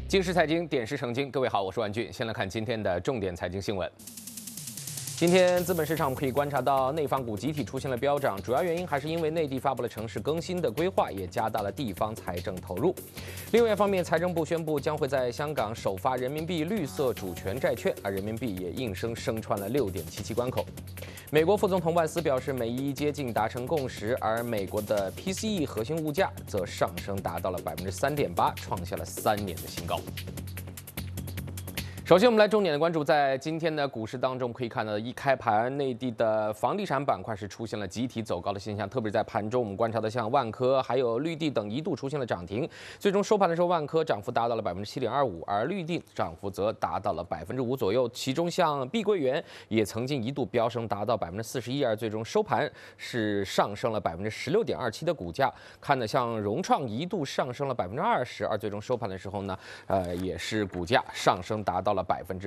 经时财经，点石成金。各位好，我是万俊。先来看今天的重点财经新闻。今天资本市场我们可以观察到，内房股集体出现了飙涨，主要原因还是因为内地发布了城市更新的规划，也加大了地方财政投入。另外一方面，财政部宣布将会在香港首发人民币绿色主权债券，而人民币也应声升穿了6.77关口。美国副总统万斯表示，美伊接近达成共识，而美国的 PCE 核心物价则上升达到了3.8%，创下了3年的新高。首先，我们来重点的关注，在今天的股市当中，可以看到一开盘，内地的房地产板块是出现了集体走高的现象，特别是在盘中，我们观察到像万科还有绿地等一度出现了涨停，最终收盘的时候，万科涨幅达到了7.25%，而绿地涨幅则达到了5%左右。其中，像碧桂园也曾经一度飙升达到41%，而最终收盘是上升了16.27%的股价。看的像融创一度上升了20%，而最终收盘的时候呢，也是股价上升达到了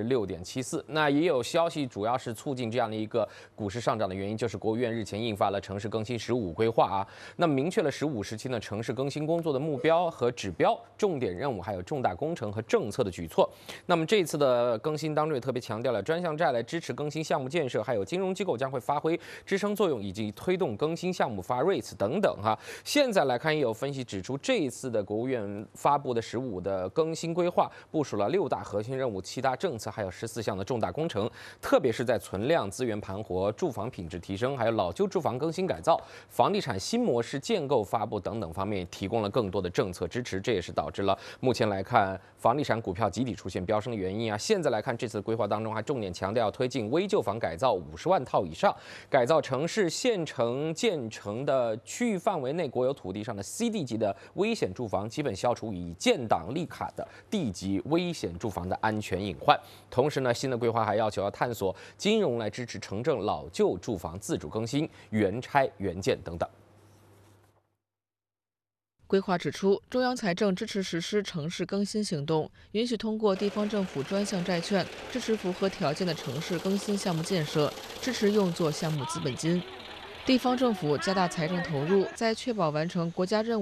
6.74%。那也有消息，主要是促进这样的一个股市上涨的原因，就是国务院日前印发了城市更新15规划啊，那么明确了15时期呢城市更新工作的目标和指标、重点任务，还有重大工程和政策的举措。那么这一次的更新当中也特别强调了专项债来支持更新项目建设，还有金融机构将会发挥支撑作用，以及推动更新项目发 REITs 等等哈。现在来看，也有分析指出，这一次的国务院发布的15的更新规划部署了6大核心任务、7大政策，还有14项的重大工程，特别是在存量资源盘活、住房品质提升，还有老旧住房更新改造、房地产新模式建构发布等等方面，提供了更多的政策支持。这也是导致了目前来看房地产股票集体出现飙升的原因啊。现在来看，这次规划当中还重点强调推进危旧房改造50万套以上，改造城市县城建成的区域范围内国有土地上的 CD 级的危险住房，基本消除以建档立卡的地级危险住房的安全隐患。同时呢，新的规划还要求探索金融来支持城镇老旧住房自主更新、原拆原建等等。 规划指出，中央财政支持实施城市更新行动，允许通过地方政府专项债券支持符合条件的城市更新项目建设，支持用作项目资本金。地方政府加大财政投入，在确保完成国家任务